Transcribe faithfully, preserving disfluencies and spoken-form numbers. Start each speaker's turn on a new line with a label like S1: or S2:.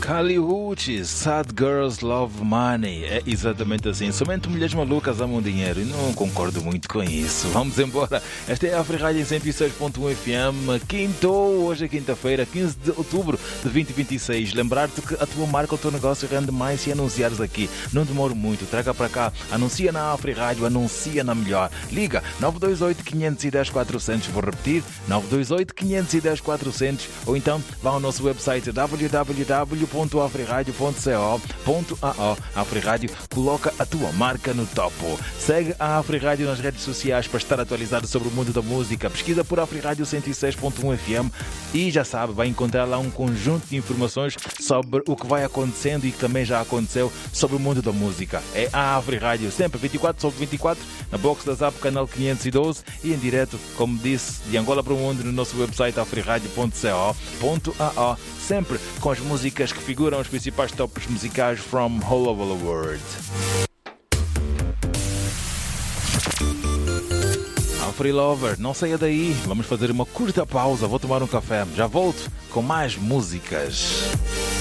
S1: Hollywood, Sad Girls Love Money. É exatamente assim. Somente mulheres malucas amam dinheiro. E não concordo muito com isso. Vamos embora. Esta é a Afrirádio em cento e seis ponto um F M. Quinto, hoje é quinta-feira, quinze de outubro de dois mil e vinte e seis. Lembrar-te que a tua marca, o teu negócio rende mais se anunciares aqui. Não demore muito. Traga para cá. Anuncia na Afrirádio. Anuncia na melhor. Liga nove dois oito, cinco um zero, quatro zero zero. Vou repetir. nove dois oito, cinco um zero, quatro zero zero. Ou então vá ao nosso website w w w ponto afrirádio ponto co ponto a o. Afrirádio coloca a tua marca no topo. Segue a Afrirádio nas redes sociais para estar atualizado sobre o mundo da música. Pesquisa por Afrirádio cento e seis ponto um F M e já sabe, vai encontrar lá um conjunto de informações sobre o que vai acontecendo e que também já aconteceu sobre o mundo da música. É a Afrirádio, sempre vinte e quatro sobre vinte e quatro, na box da Zap, canal quinhentos e doze e em direto, como disse, de Angola para o mundo no nosso website afrirádio ponto co ponto a o. Sempre com as músicas que figuram os principais tops musicais from all over the world. Afri Lover, não saia daí, vamos fazer uma curta pausa, vou tomar um café, já volto com mais músicas.